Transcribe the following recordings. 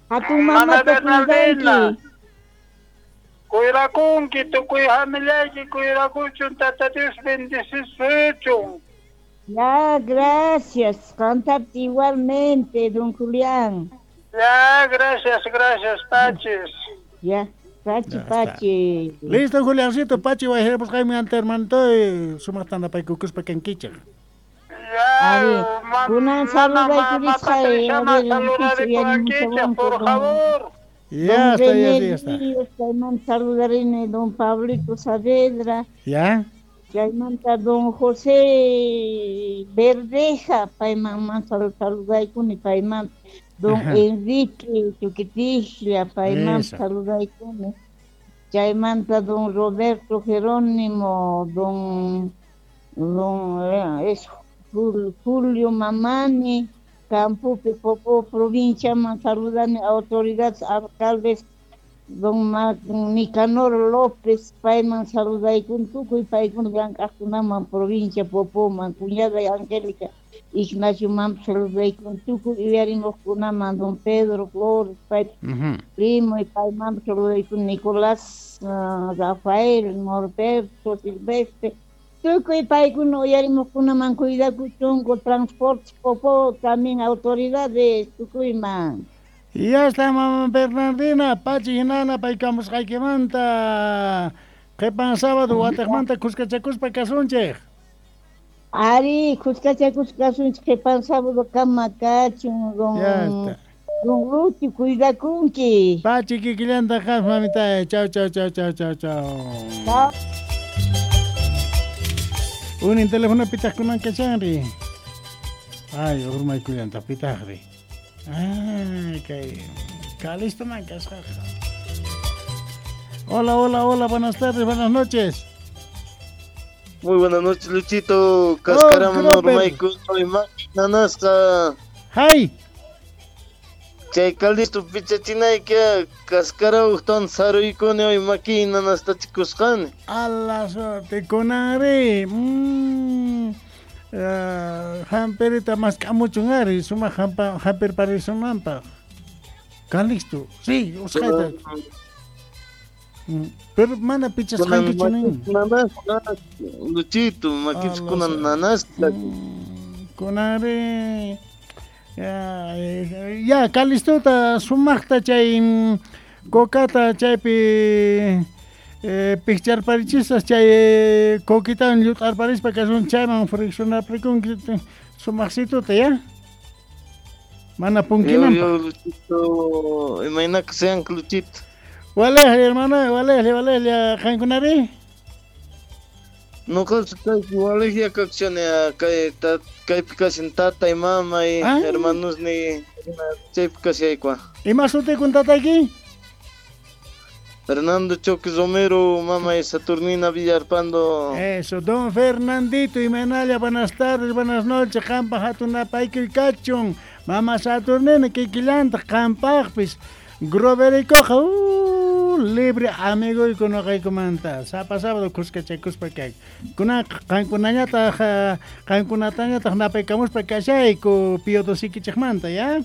Hatun Mana mamata Bernardina. cuidanki. Cuirakunki, tukuy familiayki, cuirakuchun, tata Dios bendecisuchun. Ya, gracias. Cantarte igualmente, don Julián. Ya, gracias, gracias, Pachis. Ya, Pachi, Ya está. Pachi. Listo, Juliancito, Pachi, va a ir buscar mi ante hermanito y sumatanda para cucus para quenquicha. Ari, Ya, kunan saluday kurisqa, Patricia, a ver, saludar piso, con ya ni Anquicha, mucho por favor. Ya don está, ya René sí, ya está. Díaz, Caimán saludarini, don Pablito Saavedra, ¿Ya? Caimanta don José Verdeja, Paimán saludaykuni, Paimán, don Ajá. Enrique Chuquitishla, Paimán Eso. saludaykuni, Caimanta don Roberto Jerónimo, es Julio Mamani, Campo Popo, provincia, saludame autoridades, alcaldes, don Nicanor López, Paiman, saluda y con Tuco y Paikun, Gran Castunaman, provincia, Popo, cuñada y Angélica, Ignacio Mam, saluda y con Tuco y Verimos Kunaman, don Pedro Flores, Ujú. primo y Paiman, saluda y con Nicolás, Rafael, Norberto, Silvestre, Tuco y Paikun, Yarimos Kunaman, cuida Cuchungo, transportes, Popo, también autoridades, Tuco y Man. Y ya está, mamá Bernardina, Pachi y Nana, paicamos manta. ¿Qué pan sábado? Guatemanta, Cuscachacus, Pacasunche. Ari, Cuscasun, que pensaba do Camacacho, Ya está. don Ruti, cuida con que. Pachi, Kikilianta, Has, mamita. Chao, chao, chao, chao, chao, chao. Chao. Un teléfono pitas con un cachanri. Ay, urma y cuidanta, pitahri. Ay, que. Calisto, mancas, jaja. Hola, hola, hola, buenas tardes, buenas noches. Muy buenas noches, Luchito. Cascarama Normaico, soy Nanasca. ¡Hi! Chay Caldisto Pichachina y que Cascara Uston Saro y Cone y Máquina hasta Chicoscan. A la suerte, con Ari. Hamperita más camuchungari, suma hamper para su mampa. Calisto, sí, usted. Pero mana pichas hanky chunin. Luchito, Maquis con Nanasca. Con Ari. Ya, Calisto, sumachta chay cocata chaypi. Picture parichisas chay coquita en lutar paris para que es un chayman friccionar precon su maxito te ya mana punquina Yo Luchito, imagina que sean Luchito. vale hermano vale ya jankunari No caso igual ya que accione a que picasin tata y mamá y hermanos ni chay picasi ahí qua. y más usted contata aquí Fernando Choques Romero, mamá y Saturnina Villarpando. Eso, don Fernandito y Menalia, buenas tardes, buenas noches, campa hatuna paiki y cachón, mamá Saturnina, que quilanta, campa, pues, groberico, libre amigo y con ojo y comenta, sapa sábado, cuscachacus para que, kuna, cancunañata, cancunatañata, napecamos para que haya y con piodosiki chachmanta, ¿ya?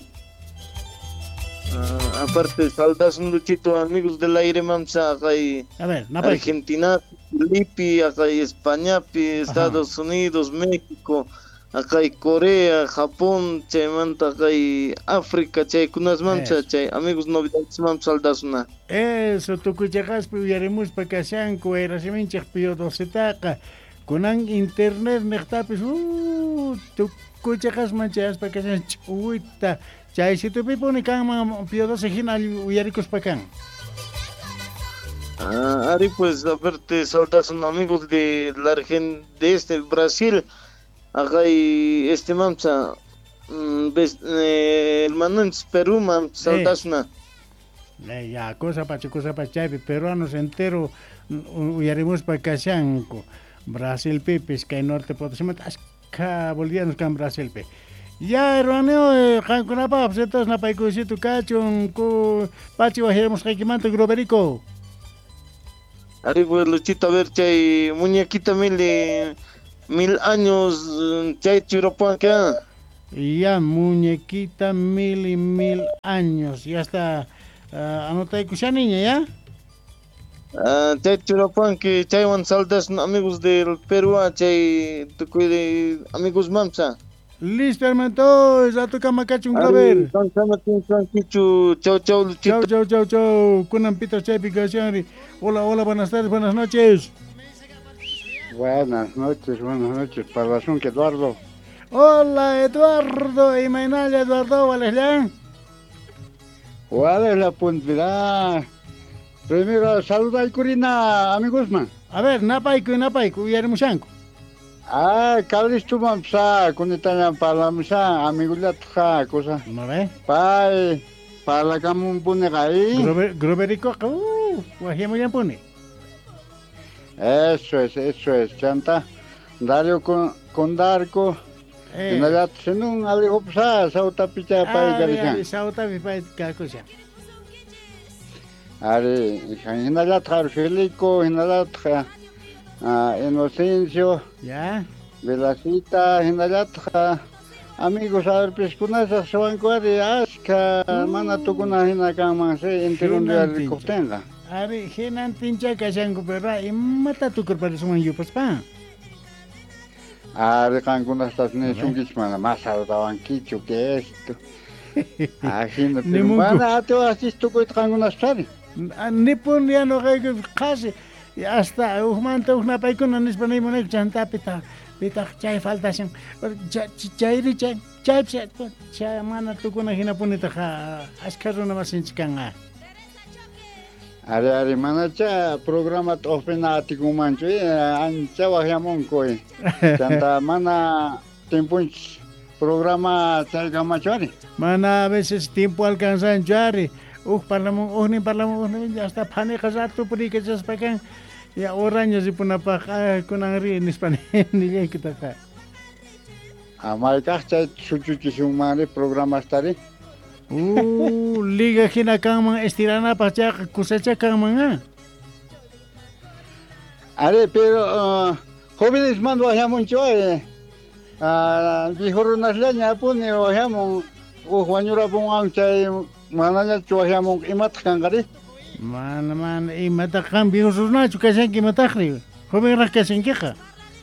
Aparte, saldas un Luchito, amigos del aire, mamsa, acá hay Argentina, Lipi, acá hay España, Estados Unidos, México, acá hay Corea, Japón, chay manta, acá hay África, chay kunas mamsa, chay amigos novidades mamsa saldas una. Eso, tu cuchajas, pues, yaremos para que sean coeras y minchas, piodosetaca, con internet, nectapes, tu cuchajas manchas para que sean chuita. Chay, si tu pipo ni kang piodo se hinal uyaricos pacan. Ari, pues, aparte, saldas son amigos de la Brasil, acá hay mamsa, hermano en Perú, mamsa, saldas una. Ya, cosa pa chay, peruanos entero uyaremos pacasanco. Brasil pipis, que norte potosima, asca bolivianos can Brasil pe. Ya, hermano, Jankunapa, pues entonces la paicusito cachon, pachi bajemos jaikimanto groberico. Ari, pues, Luchito, a ver, chay, muñequita 1000 años, chay chiropan, ¿qué? Ya, muñequita 1000 y 1000 años. Ya está. Anota escucha, niña, ¿ya? Chaychurapanki, chaywan saltas amigos del Perú, chay amigos mamsa. Listo, hermano, ya toca macachun graver. Chau, chau, Luchito. Chau. Kunan Pita Chaypicación. Hola, buenas tardes, buenas noches. Buenas noches, para que Eduardo. Hola, Eduardo, y Mainaya, Eduardo, ¿vale? ¿Cuál es la puntualidad? Primero, saluda y curina, amigos, man. A ver, napaiku, yarmushanku. Cabris tu mamsa, kunitayan palamsa, amigo latja, cosa. ¿No ve? Pai, para kamun pune kai. Groberico, guajemo ya pone. Eso es, chanta. Dario con Darko. Nagat senung alihopsa, sauta picha pai garisan. Sauta picha kakusa. Ari, hinalat Felico, hinalat Inocencio. Ya. Velacita, hinalat amigos, a ver, pescunasa, soancuari, aska, mana tukuna hinakama, se enterun de ricostenga. Ari, hinan tincha kasangu perra, imata tukur para suman yupas pa. Ari, kankunas tas ne sungishmana, más aldaban kichu que esto. Así no te mana, ateo así tukuit kankunas tari. Nipun ya no hay casi hasta manta una paikuna nispanay mo na chanta pita chay falta siyang chay mana tukuna hinapunita ka askaro na masinchikan nga. Ari mana cha programa openati kumancho ancha wahyamon koy. Chanta mana tiempo programa chay gamachari. Mana a veces tiempo alcanzan chari. Parlamun, hasta panik satu puri kejas pakai ya orangnya si punapa kunang ri ni Spanya ni kita ka. Amalkah cai suci sumari programa tadi. Liga kina kang mga estirana pacha kusecha kang mga. Are pero jóvenes mando hayamun choy. Bihoro nasleña pun yo hayamon wanyura bungang cai mananya cuahyamong imat kangkari. Man imat kang bihusus na cukasan kimatakri. Joven rakasan kika.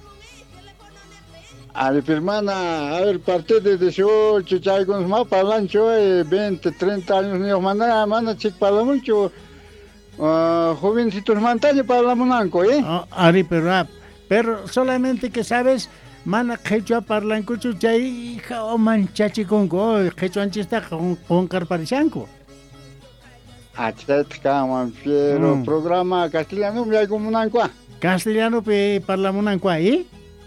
Ari firmana, a ver, parte de 18 chayguns más palancho 20, 30 años niños mana chic para mucho. Jovencitos mantaña para munanco, Ari pero solamente que sabes mana quechua parlan kuchu chay hija o manchachi congo quechua anchista con carparishanco. Achet kaman fiero programa castellano me algo munanco. Castellano pe parla munanco ahí.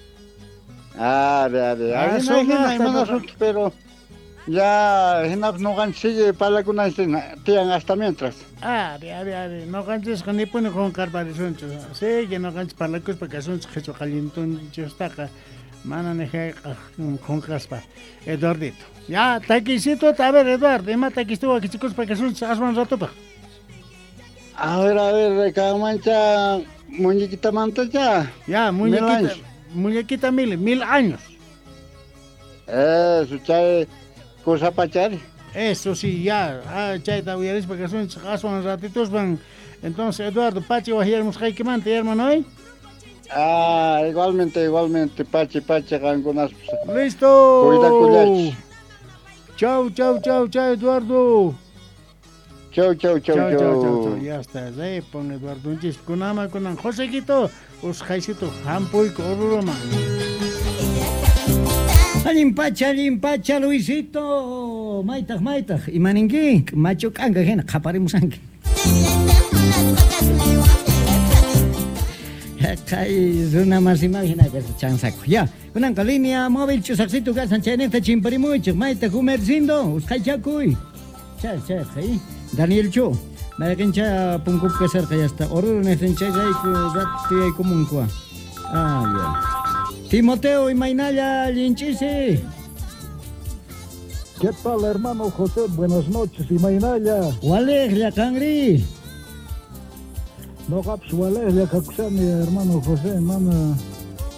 Pero ya no consigue para que nos tengan hasta mientras. No canches con ni pone con carparishanco. Sí, que no canches parla cus porque son quechua calientón chustaca. Mana neje con caspa. Eduardito. Ya, taquisito, a ver, Eduardo, mata que estuvo aquí chicos para que son asman rato pa. A ver, cada mancha muñequita manta ya. Ya, muñequita 1000 años. Eso, chay, cosa pachar. Eso sí, ya, chay tabuyaris para que son asman ratitos van. Entonces, Eduardo, Pachi, guajiarmos jaikimante, hermano, ¿eh? Igualmente, Pachi, algunas. ¡Listo! Cuida, culiach. Chau, Eduardo. Chau. Ya está, ahí pon Eduardo un chis. Kunama, Josequito, Jaisito, Hampo y Corroma. Alimpacha, Luisito. Maitaj. Y maningi, macho kanga, jena, japaremos anque. Kay zona más imagina que se chansaco. Ya, una línea móvil chusaxito gasan chaneta chimparimucho, maita comercindo, uskaichakuy. Cha, ahí. Daniel Cho, Mayakencha punkup kasar kaya hasta oro nesencha jay rat como un kwa. Ya. Timoteo y Mainaya Linchise. ¿Qué tal, hermano José? Buenas noches, y Mainaya. Waleglia Cangri. No caps Waleglia Caxani, hermano José, hermano.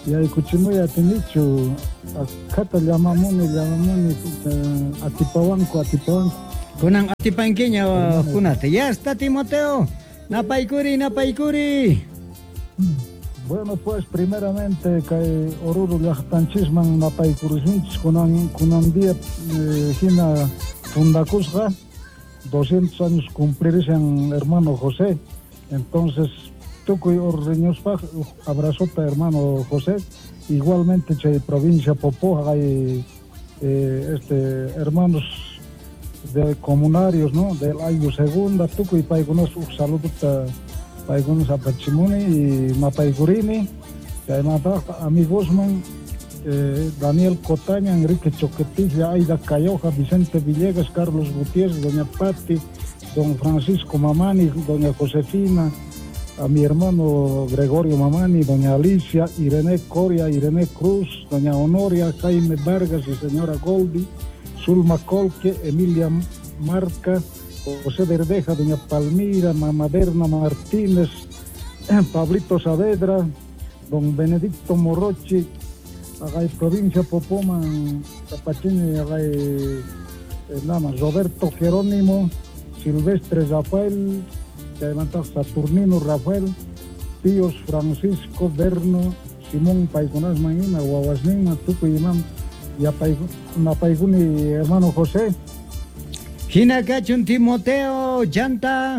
yaykuchimuya tinichu akata llamamuni atipawanku. Kunan atipankiña kunata. Ya está Timoteo. Napaykuri. Bueno, pues primeramente kay oruru llaqtanchisman napaykurisninchis kunan día hina fundakusqa 200 años cumplirishan hermano José. Entonces tukuy orriñuspaq abrazota hermano José. Igualmente chay provincia Popoja hay hermanos de comunarios, ¿no? Del año segunda, tukuy paykunas saluduta paykunas apachimuni y mapaykurini, chaymanta amigosman Daniel Cotaña, Enrique Choquetilla, Aida Cayoja, Vicente Villegas, Carlos Gutiérrez, doña Patti, don Francisco Mamani, doña Josefina, a mi hermano Gregorio Mamani, doña Alicia, Irene Coria, Irene Cruz, doña Honoria, Jaime Vargas y señora Goldi, Zulma Colque, Emilia Marca, José Verdeja, doña Palmira, Mama Berna Martínez, Pablito Saavedra, don Benedicto Morochi, agay provincia Popoma, Tapachini, agay Roberto Jerónimo, Silvestre Rafael, Saturnino Rafael, Tíos Francisco, Berno, Simón Paiconas Mañina, Guaguasnina, Tucuyimam, y Napaiguni, hermano José. Hinakachun Timoteo, Chanta.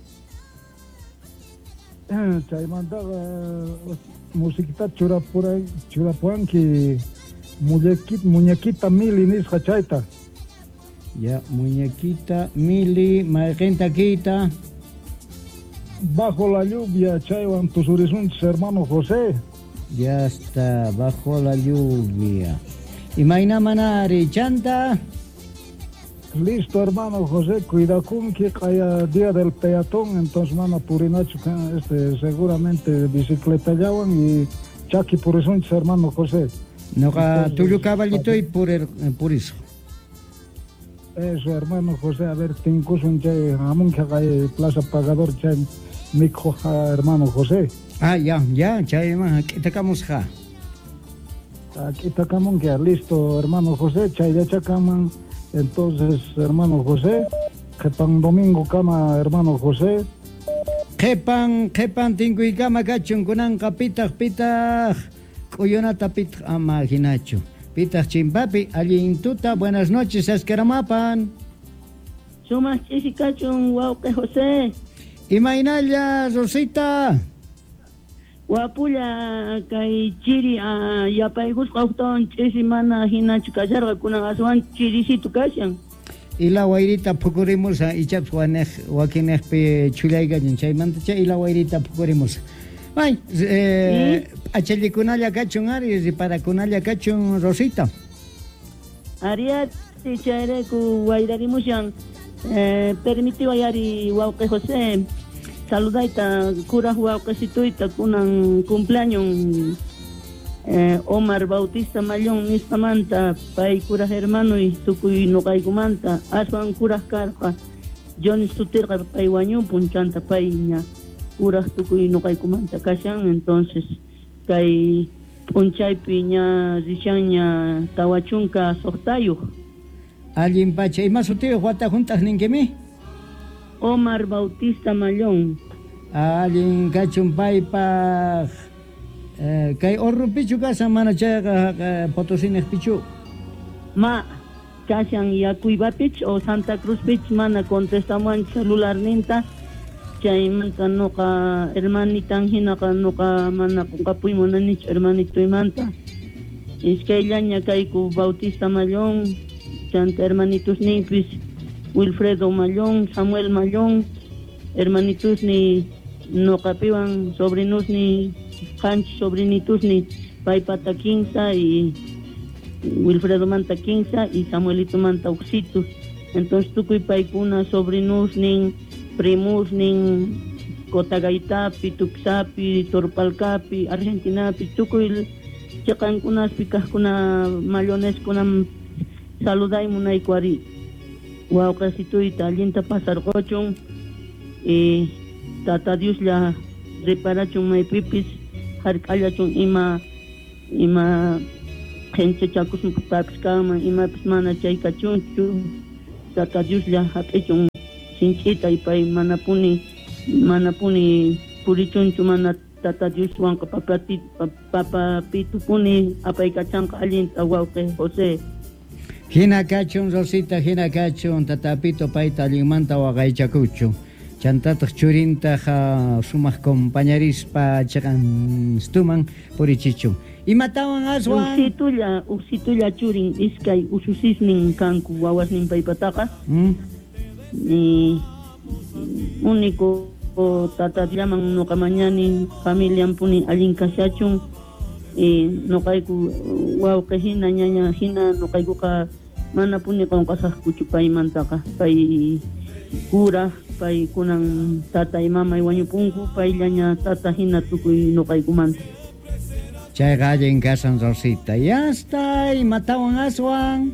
Chaymanta musiquita churapuanki, muñequita Mili nisqa chayta. Ya, muñequita Mili, magenta quita. Bajo la lluvia, chaywan tus horizontes, hermano José. Ya está, bajo la lluvia. Y Maina Manari, Chanta. Listo, hermano José, cuida con que haya día del peatón, entonces mana purinacho, seguramente bicicleta llawan y chaki horizontes, hermano José. No, tuyo caballito y por eso. Eso, hermano José, a ver, tengo un chay, amun que hay plaza pagador, chay. Mi coja, hermano José. Ya, chay, aquí tacamos ja. Aquí tacamos que listo, hermano José, chay de chacaman. Entonces, hermano José, Jepan domingo cama, hermano José. Jepan tingo y cama cachun kunan kapitach, kuyonata pitach amaginacho. Pitach chimpapi, alintuta, buenas noches, askeramapan. Sumas chisikachun, Wauke José. Imainalla, Rosita. Wapulla kay chiri yapaygus qawton chisimana hinachu kasharqa kunan aswan chirisitu kashan. Ila wayrita pukurimos ichaps wakinejpi chulaygallan chaymanta chay ila wayrita pukurimos. Ay, achallikunalla kachun ari riparakunalla kachun Rosita. Ariati chayreku wayrarimushan permitiwa yari Wauke José. Saludaita cura huaucasituita kunan cumpleaños Omar Bautista Mallón nistamanta pay cura hermano y tukuy noqaykumanta aswan cura karqa John Sutirqa pay wañupun chanta pay ña cura tukuy noqaykumanta kashan entonces kay punchaypi ña rishan ña tawachunka soqtayuq. Allin pacha ima sutiyo wata juntas ninkimi? Omar Bautista Mallón. Allin kachun paypaq kay orrupichu kasan mana chayqa Potosines pichu. Ma kashan Yacuibapich o Santa Cruz pich mana contestaman celular ninta chaymanta noqa hermanitan hinaqa noqa mana qunqapuymunanich hermanituymanta iskayllaña kayku Bautista Mallón chanta hermanitus ninpis Wilfredo Mallón, Samuel Mallón, hermanitus ni noqapiwan sobrinos ni Hanch sobrinitus ni Paipata 15 y Wilfredo Manta 15 y Samuelito Manta Uxitus. Entonces tukuy paykuna sobrinos nin primus nin Cotagaitapi, Tuxapi, Torpalcapi, Argentinapi, tukuy chaqankunaspi kajkuna mallones kunam saluday munaykuari. Wauqasituyta allinta pasarqochun tata Dios la reparachun maypipis hark'allachun ima ima gente chakus papis kama ima mana chay kachunchu tata Dios ya hapechun sinchita ipay manapuni purichunchu mana tata Dios wanka papapito puni apay kachanka alinta wawke Jose hina kachun Rosita hina kachun tatapito paita alimanta waqaychakuchu chantataq churinta sumaq compañerispa chakan stuman purichichu imatawan aswan uksitulla churin iskay ususisnin kanku wawasnin paypataqa ni único tata llaman noqa mañani familian puni allin kashachun noqayku wawqa hina ñaña hina noqaykuqa mana puni qonqasaqkuchu paymantaqa pay kura pay kunan tata y mama wañupunku payllaña tata hina tukuy noqaykumanta chay gallen kasan Rosita yasta imatawan aswan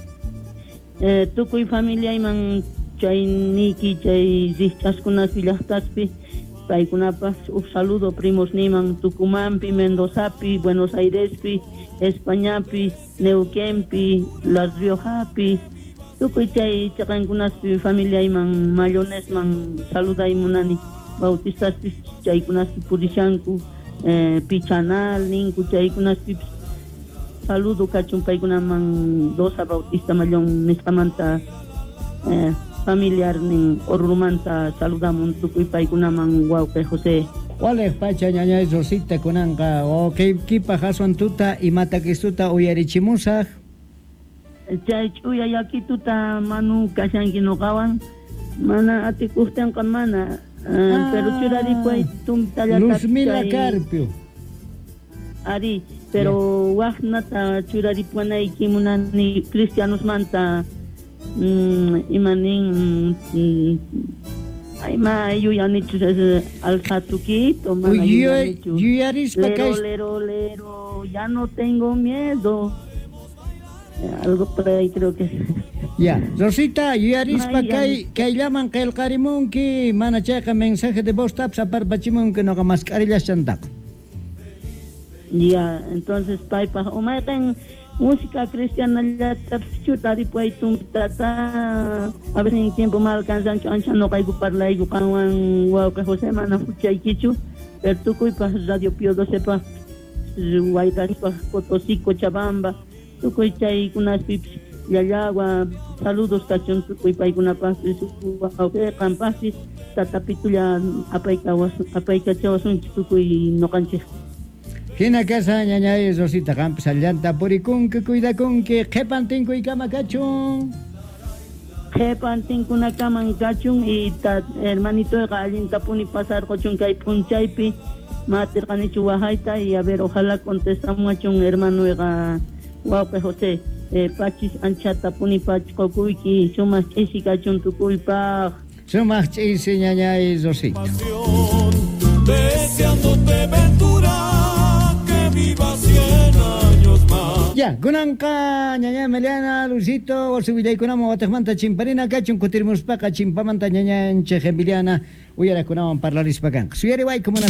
tukuy familia iman chay niki chay zihchaskunapi llaqtaspi paykunapas saludo primos niman Tucumanpi Mendozapi Buenos Airespi Españapi Neuquenpi Las Riojapi tukuy chay chaqankunaspi familia iman mayonesman saludaymunani bautistaspi chaykunaspi purishanku Pichanal ninku chaykunaspi saludo kachun paykunaman Dosa Bautista Mayón nisqamanta familiar nin Orurumanta saludamun tukuy paykunaman wawqi Jose Wale pacha ñañay Rosita kunanqa kipa haswan tuta imata kistuta uyarichimusaq chay chuya yakituta manu kashanki noqawan mana atikuqtanqa mana pero churaripay tumtallata Luzmila Carpio ari pero waqnata churaripanayki munani cristianosmanta imanin ayma yuyanichu alzatuquito mana lero ya no tengo miedo algo por ahí creo que ya Rosita yuyarispa kay llaman qillqarimunki mana chayqa mensaje de voz tapsa parpachimunki noqa mascarillas chantaq ya entonces paypa umayqan música cristiana chutaripuay tumtata a veces en tiempo mal alcanzancho ancha noqayku parlayku qanwan wawqa Jose mana huchaykichu pero tukuypa Radio Pio 12 pa Huaycaspa Potosí Cochabamba tukuy chaykunaspi llallagua saludos kachun tukuy paykunapas wawqi qampasis tatapitulla apaykachawasunchik tukuy noqanchik hina kasa ñañay Rosita qampis allanta purikunki cuidakunki qhipantinkuykama kachun qhipantinkunakaman kachun y hermanitoyqa allinta puni pasarquchun kay punchaypi matirqanichu wahayta y a ver ojalá contestamuachun hermanoyqa wawqi Jose pachis anchata puni pachqokuyki sumaq ch'isi kachun tukuypaq sumaq ch'isi ñañay Rosita deseándote ventura que viva 100 años más ya kunanqa ñaña Meliana Lucito wasiwillaykunaman wataqmanta chimparina kachun kutirmuspaqa chimpamanta ñañanchej Emiliana uyarakunawan parlarispa kanqa suyariwayku